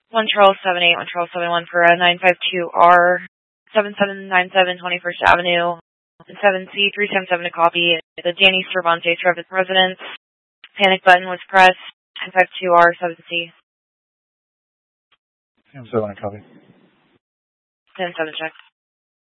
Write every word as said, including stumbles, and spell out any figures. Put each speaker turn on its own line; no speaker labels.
one Charles seven eight, one Charles seven one for a nine five two R, seven seven nine seven twenty-first Avenue, and seven C three seven seven to copy. The Danny Cervantes residence. Panic button was pressed. nine five two R, seven C.
seven seven, copy.
ten seven check.